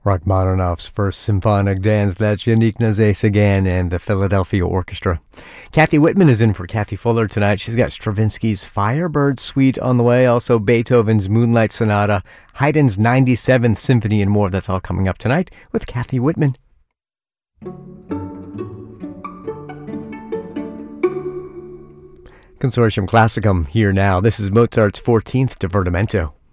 Rachmaninoff's First Symphonic Dance. That's Yannick Nézet-Séguin and the Philadelphia Orchestra. Kathy Whitman is in for Kathy Fuller tonight. She's got Stravinsky's Firebird Suite on the way, also Beethoven's Moonlight Sonata, Haydn's 97th Symphony, and more. That's all coming up tonight with Kathy Whitman. Consortium Classicum here now. This is Mozart's 14th Divertimento.